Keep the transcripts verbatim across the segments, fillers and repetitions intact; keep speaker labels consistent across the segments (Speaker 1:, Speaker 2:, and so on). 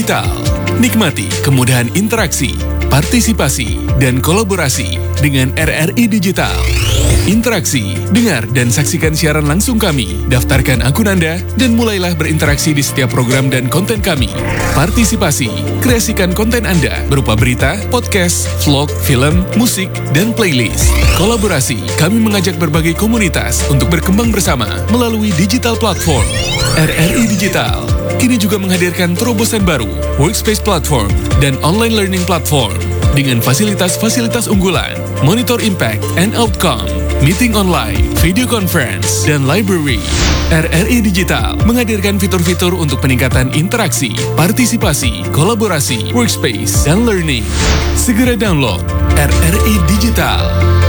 Speaker 1: Digital. Nikmati kemudahan interaksi, partisipasi, dan kolaborasi dengan R R I Digital. Interaksi, dengar dan saksikan siaran langsung kami, daftarkan akun Anda, dan mulailah berinteraksi di setiap program dan konten kami. Partisipasi, kreasikan konten Anda berupa berita, podcast, vlog, film, musik, dan playlist. Kolaborasi, kami mengajak berbagai komunitas untuk berkembang bersama melalui digital platform. R R I Digital kini juga menghadirkan terobosan baru, workspace platform, dan online learning platform dengan fasilitas-fasilitas unggulan, monitor impact and outcome, meeting online, video conference, dan library. R R I Digital menghadirkan fitur-fitur untuk peningkatan interaksi, partisipasi, kolaborasi, workspace, dan learning. Segera download R R I Digital.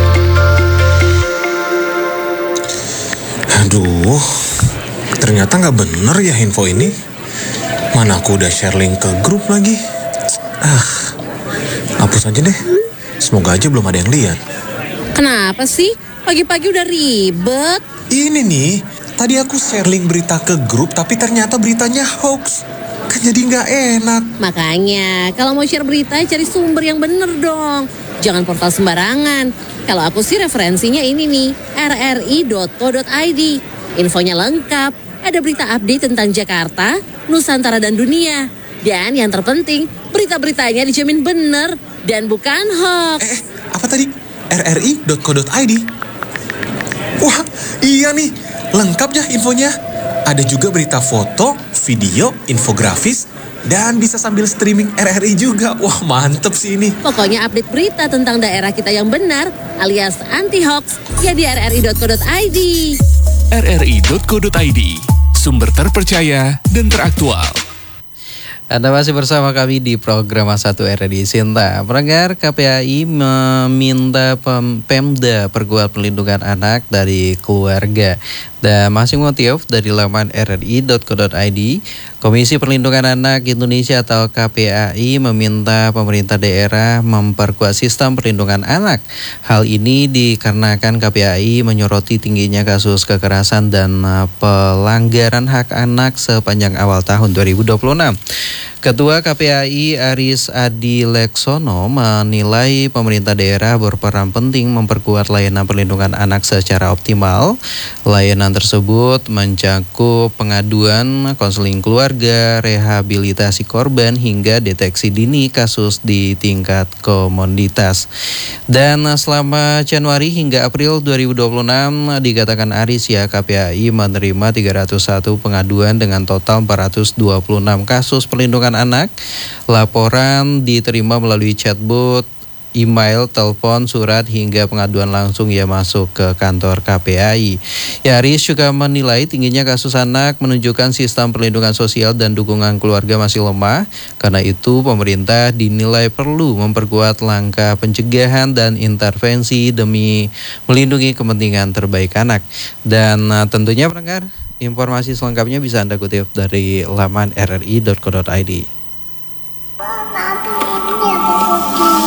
Speaker 2: Aduh, ternyata nggak bener ya info ini. Mana aku udah share link ke grup lagi. Ah, hapus aja deh. Semoga aja belum ada yang lihat.
Speaker 3: Kenapa sih? Pagi-pagi udah ribet.
Speaker 2: Ini nih, tadi aku share link berita ke grup, tapi ternyata beritanya hoax. Kan jadi nggak enak.
Speaker 3: Makanya, kalau mau share berita, cari sumber yang bener dong. Jangan portal sembarangan. Kalau aku sih referensinya ini nih, r r i dot co dot i d. Infonya lengkap. Ada berita update tentang Jakarta, Nusantara, dan dunia. Dan yang terpenting, berita-beritanya dijamin bener dan bukan hoax.
Speaker 2: Eh, apa tadi? r r i dot co dot i d. Wah, iya nih. Lengkap ya infonya. Ada juga berita foto, video, infografis, dan bisa sambil streaming R R I juga. Wah, mantep sih ini.
Speaker 3: Pokoknya update berita tentang daerah kita yang benar, alias anti-hoax, ya di r r i dot co dot i d.
Speaker 1: r r i dot co dot i d, sumber terpercaya dan teraktual.
Speaker 4: Anda masih bersama kami di program satu R R I Sinta. Pendengar, K P A I meminta Pemda perkuat perlindungan anak dari keluarga. Dan masih motif dari laman r r i dot co dot i d, Komisi Perlindungan Anak Indonesia atau K P A I meminta pemerintah daerah memperkuat sistem perlindungan anak. Hal ini dikarenakan K P A I menyoroti tingginya kasus kekerasan dan pelanggaran hak anak sepanjang awal tahun dua ribu dua puluh enam. Ketua K P A I Aris Adi Leksono menilai pemerintah daerah berperan penting memperkuat layanan perlindungan anak secara optimal. Layanan tersebut mencakup pengaduan, konseling keluarga, rehabilitasi korban, hingga deteksi dini kasus di tingkat komunitas. Dan selama Januari hingga April dua ribu dua puluh enam, dikatakan Aris ya, K P A I menerima tiga ratus satu pengaduan dengan total empat ratus dua puluh enam kasus perlindungan anak. Laporan diterima melalui chatbot, email, telepon, surat, hingga pengaduan langsung yang masuk ke kantor K P A I. Ya, Aris juga menilai tingginya kasus anak menunjukkan sistem perlindungan sosial dan dukungan keluarga masih lemah. Karena itu, pemerintah dinilai perlu memperkuat langkah pencegahan dan intervensi demi melindungi kepentingan terbaik anak. Dan uh, tentunya pendengar, informasi selengkapnya bisa Anda kutip dari laman r r i dot co dot i d.